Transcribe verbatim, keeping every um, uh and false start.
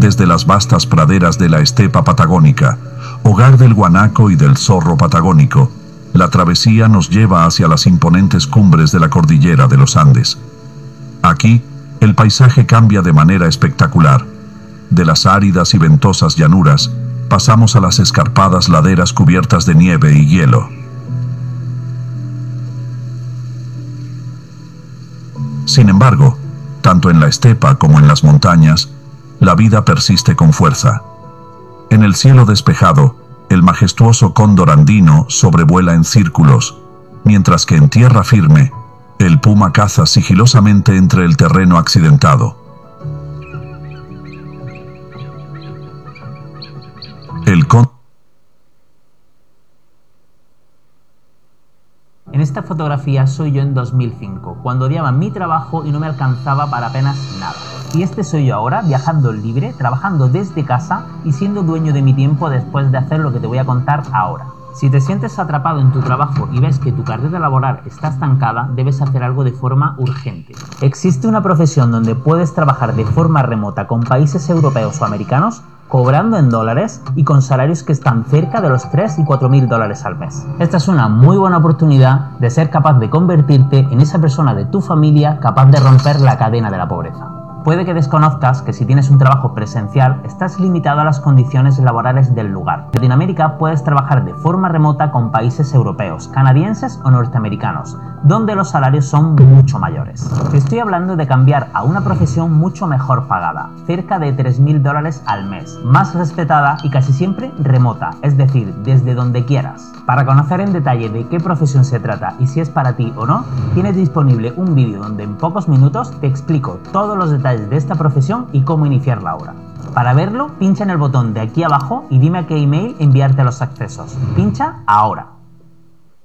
desde las vastas praderas de la estepa patagónica, hogar del guanaco y del zorro patagónico, la travesía nos lleva hacia las imponentes cumbres de la cordillera de los Andes. Aquí, el paisaje cambia de manera espectacular. De las áridas y ventosas llanuras, pasamos a las escarpadas laderas cubiertas de nieve y hielo. Sin embargo, tanto en la estepa como en las montañas, la vida persiste con fuerza. En el cielo despejado, el majestuoso cóndor andino sobrevuela en círculos, mientras que en tierra firme, el puma caza sigilosamente entre el terreno accidentado. El cóndor. En esta fotografía soy yo en dos mil cinco, cuando odiaba mi trabajo y no me alcanzaba para apenas nada. Y este soy yo ahora, viajando libre, trabajando desde casa y siendo dueño de mi tiempo después de hacer lo que te voy a contar ahora. Si te sientes atrapado en tu trabajo y ves que tu carrera laboral está estancada, debes hacer algo de forma urgente. Existe una profesión donde puedes trabajar de forma remota con países europeos o americanos, cobrando en dólares y con salarios que están cerca de los tres y cuatro mil dólares al mes. Esta es una muy buena oportunidad de ser capaz de convertirte en esa persona de tu familia capaz de romper la cadena de la pobreza. Puede que desconozcas que si tienes un trabajo presencial estás limitado a las condiciones laborales del lugar. En Latinoamérica puedes trabajar de forma remota con países europeos, canadienses o norteamericanos, donde los salarios son mucho mayores. Te estoy hablando de cambiar a una profesión mucho mejor pagada, cerca de tres mil dólares al mes, más respetada y casi siempre remota, es decir, desde donde quieras. Para conocer en detalle de qué profesión se trata y si es para ti o no, tienes disponible un vídeo donde en pocos minutos te explico todos los detalles de esta profesión y cómo iniciarla ahora. Para verlo, pincha en el botón de aquí abajo y dime a qué email enviarte los accesos. Pincha ahora.